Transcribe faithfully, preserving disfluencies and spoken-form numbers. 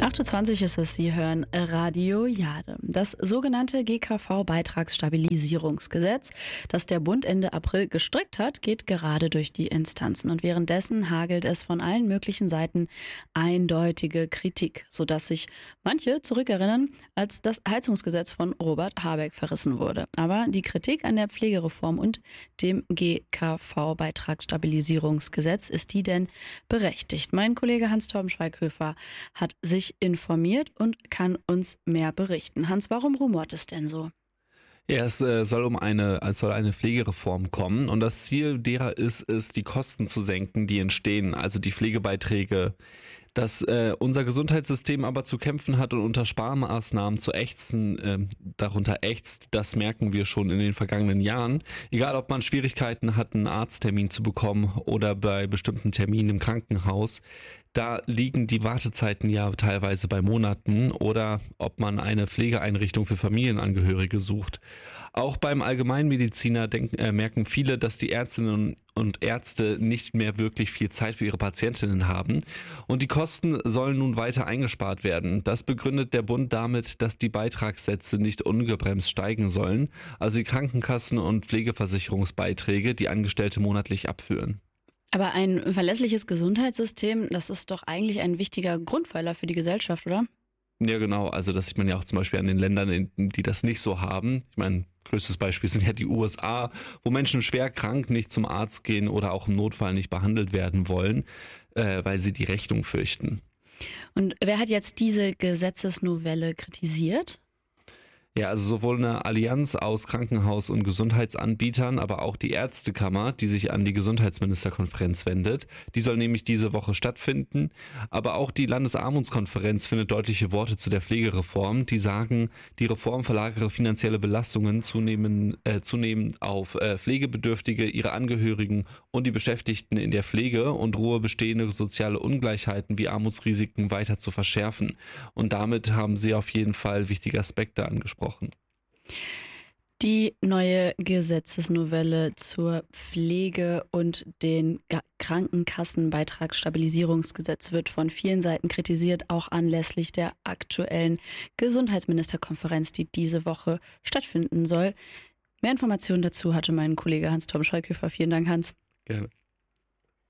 acht Uhr zwanzig ist es, Sie hören Radio Jade. Das sogenannte G K V-Beitragsstabilisierungsgesetz, das der Bund Ende April gestrickt hat, geht gerade durch die Instanzen. Und währenddessen hagelt es von allen möglichen Seiten eindeutige Kritik, sodass sich manche zurückerinnern, als das Heizungsgesetz von Robert Habeck verrissen wurde. Aber die Kritik an der Pflegereform und dem G K V-Beitragsstabilisierungsgesetz, ist die denn berechtigt? Mein Kollege Hans-Torben Schweighöfer hat sich informiert und kann uns mehr berichten. Hans, warum rumort es denn so? Ja, es äh, soll um eine, es soll eine Pflegereform kommen und das Ziel derer ist es, die Kosten zu senken, die entstehen, also die Pflegebeiträge. Dass äh, unser Gesundheitssystem aber zu kämpfen hat und unter Sparmaßnahmen zu ächzen, äh, darunter ächzt, das merken wir schon in den vergangenen Jahren. Egal, ob man Schwierigkeiten hat, einen Arzttermin zu bekommen oder bei bestimmten Terminen im Krankenhaus, da liegen die Wartezeiten ja teilweise bei Monaten, oder ob man eine Pflegeeinrichtung für Familienangehörige sucht. Auch beim Allgemeinmediziner denken, äh, merken viele, dass die Ärztinnen und Ärzte nicht mehr wirklich viel Zeit für ihre Patientinnen haben und die Kosten sollen nun weiter eingespart werden. Das begründet der Bund damit, dass die Beitragssätze nicht ungebremst steigen sollen, also die Krankenkassen- und Pflegeversicherungsbeiträge, die Angestellte monatlich abführen. Aber ein verlässliches Gesundheitssystem, das ist doch eigentlich ein wichtiger Grundpfeiler für die Gesellschaft, oder? Ja, genau. Also das sieht man ja auch zum Beispiel an den Ländern, die das nicht so haben. Ich meine, größtes Beispiel sind ja die U S A, wo Menschen schwer krank nicht zum Arzt gehen oder auch im Notfall nicht behandelt werden wollen, äh, weil sie die Rechnung fürchten. Und wer hat jetzt diese Gesetzesnovelle kritisiert? Ja, also sowohl eine Allianz aus Krankenhaus- und Gesundheitsanbietern, aber auch die Ärztekammer, die sich an die Gesundheitsministerkonferenz wendet. Die soll nämlich diese Woche stattfinden. Aber auch die Landesarmutskonferenz findet deutliche Worte zu der Pflegereform. Die sagen, die Reform verlagere finanzielle Belastungen zunehmend, äh, zunehmend auf äh, Pflegebedürftige, ihre Angehörigen und die Beschäftigten in der Pflege und drohe bestehende soziale Ungleichheiten wie Armutsrisiken weiter zu verschärfen. Und damit haben sie auf jeden Fall wichtige Aspekte angesprochen. Die neue Gesetzesnovelle zur Pflege und den Krankenkassenbeitragsstabilisierungsgesetz wird von vielen Seiten kritisiert, auch anlässlich der aktuellen Gesundheitsministerkonferenz, die diese Woche stattfinden soll. Mehr Informationen dazu hatte mein Kollege Hans-Torben Schweighöfer. Vielen Dank, Hans. Gerne.